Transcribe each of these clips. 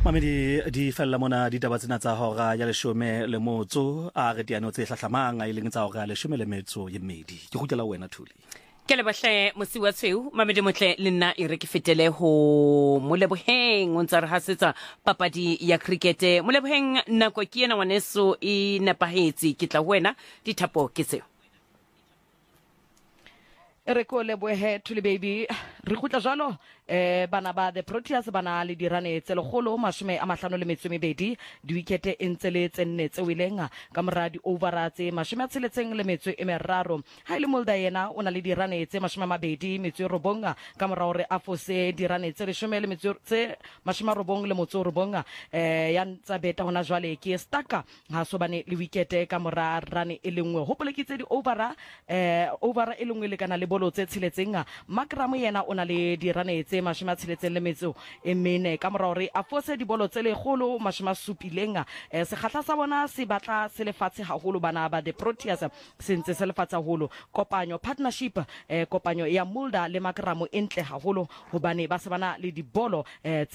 Mamedi di fella mona ditaba tsena tsa hora ya 10 le motso a re diano tse hlahlamang a ileng tsa hora ya 10 le metso ye mmedi ke gutlela wena Thuli ke le bahle mosi wa tshweu Mamedi motle le nna e re ke fetele ho Moleboheng o ntsa re hasetsa papadi ya cricket Moleboheng nako ke yena ngwaneso e nepahetse ke tla wena dithapo ke tseo re ko lebohe Thuli baby re gutla jalo bana ba the Proteas bana le dirane tse legolo 52 di wicket e ntse le tsenne tse wileng ka mora di over tse 63 ha ile Mulder yena o na le dirane tse 29 ka mora hore a fose dirane tse 19 ya ntsa beta hona jwale ke staka ha so bane le wicket ka mora rane e lengwe hopole ke tse di over e lengwe le kana le bolo tse tshiletseng Makramo yena o na le dirane tse 64 ka mora hore a fose di bolo tse legolo 70 se khatla sa bona se batla se lefatshe haholo bana ba the Proteas sentse se lefatsa haholo kopanyo partnership kopanyo ya Mulder le Makramo entle haholo hobane ba se bana le di bolo tse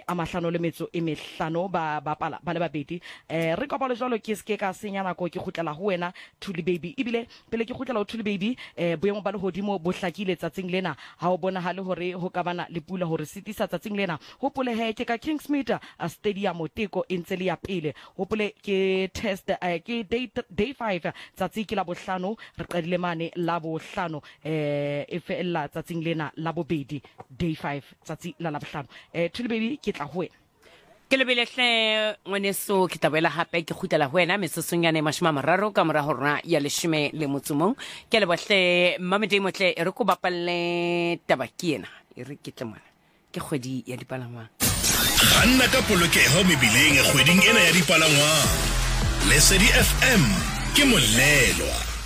55 ba bapala ba le babedi re kopalo jalo ke ske ka senyana ko ke gutlela ho wena Thuli baby ibile pele ke gutlela ho Thuli baby boemo ba le hodimo bo hlakile tsatsing lena ha o bona hale hore ho ka bana le pula hore sitisa tsatsing lena hopole ke ka Kingsmead stadium teko entse le ya pele hopole ke test ke day 5 tsatsi ke la bohlano re qadile mane la bohlano e fela tsatsing lena la bobedi day 5 tsatsi la bohlano Thuli baby ke tla ho ke lebelehle ngwaneso ke tabela hape ke gutela ho wena mesesonyane 30 ka mora hora ya 10 le motsumong ke le bahle Mamedi motle e re ko bapalle tabakiena e re ke tlemana ke kgwedi ya dipalangwang ganna ka polokeho mebileng kgweding ena ya dipalangwang Lesedi FM ke molelwa